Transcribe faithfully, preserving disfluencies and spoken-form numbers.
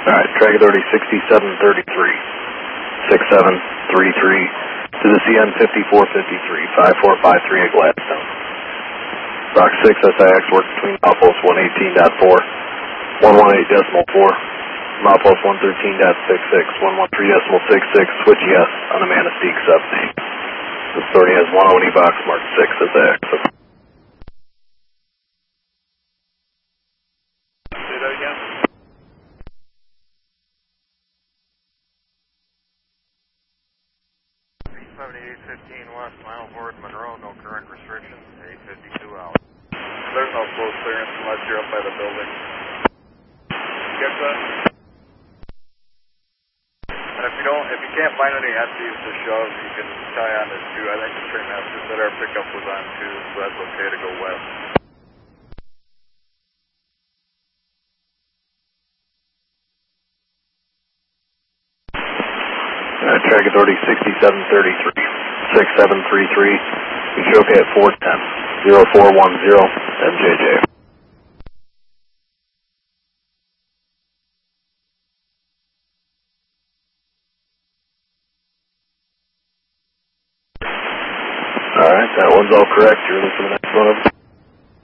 Alright, track authority sixty-seven thirty-three, six seven three three to the C N fifty-four fifty-three, five four five three at Gladstone. Rock six S I X work between milepost one eighteen point four, one eighteen decimal four, milepost one thirteen point six six, one thirteen decimal six six, switch yes on the Manistee substation. This authority has one O N E box marked six S I X. Say that again? seventy-eight fifteen west, mile forward Monroe, no current restrictions, eight fifty-two out. There's no flow clearance unless you're up by the building. Get that? And if you don't, if you can't find any empties to shove, you can tie on to two. I think the train master said our pickup was on two, so that's okay to go west. Uh, track authority sixty-seven thirty-three, six seven three three, you should okay at four ten, zero four one zero, M J J. Alright, that one's all correct. You're ready for the next one.